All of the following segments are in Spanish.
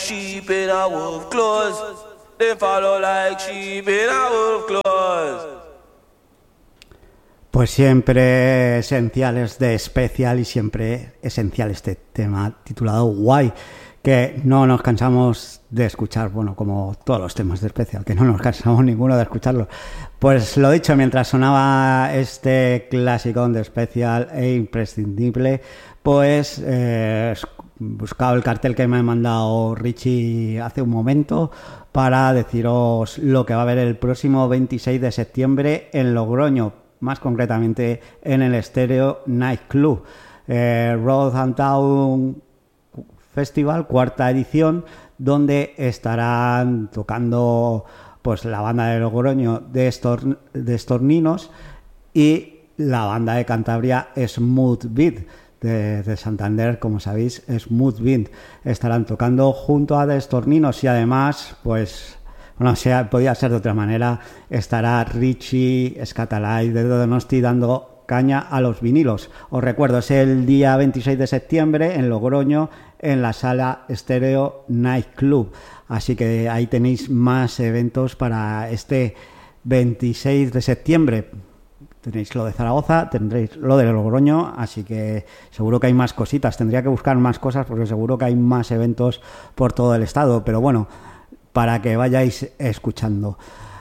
sheep in a wolf clothes. They follow like sheep in a wolf clothes. Pues siempre esenciales de Special y siempre esencial este tema titulado Why, que no nos cansamos de escuchar, bueno, como todos los temas de Special, que no nos cansamos ninguno de escucharlos. Pues lo dicho, mientras sonaba este clásico de Special e imprescindible, pues buscaba el cartel que me ha mandado Richie hace un momento para deciros lo que va a haber el próximo 26 de septiembre en Logroño, más concretamente en el Stereo Night Club. Road and Town Festival, cuarta edición, donde estarán tocando pues la banda de Logroño de Estorninos y la banda de Cantabria Smooth Beat de Santander, como sabéis, Smooth Beat. Estarán tocando junto a de Estorninos y además, pues bueno, podía ser de otra manera, estará Richie Scatalay de Donosti dando caña a los vinilos. Os recuerdo, es el día 26 de septiembre en Logroño, en la sala Stereo Night Club. Así que ahí tenéis más eventos para este 26 de septiembre. Tenéis lo de Zaragoza, tendréis lo de Logroño, así que seguro que hay más cositas. Tendría que buscar más cosas porque seguro que hay más eventos por todo el estado. Pero bueno, para que vayáis escuchando.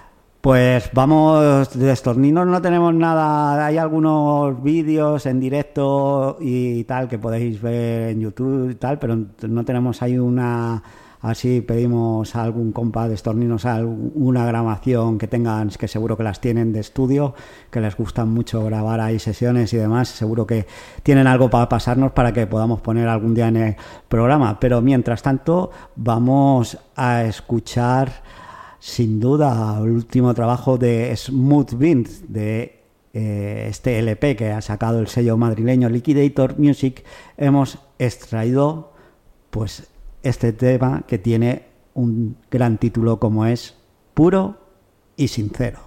Pues vamos, de Estorninos no tenemos nada, hay algunos vídeos en directo y tal que podéis ver en YouTube y tal, pero no tenemos ahí una, así pedimos a algún compa de Estorninos una grabación que tengan, que seguro que las tienen de estudio, que les gusta mucho grabar ahí sesiones y demás, seguro que tienen algo para pasarnos para que podamos poner algún día en el programa, pero mientras tanto vamos a escuchar sin duda el último trabajo de Smooth Beat, de este LP que ha sacado el sello madrileño Liquidator Music. Hemos extraído pues este tema que tiene un gran título como es Puro y Sincero.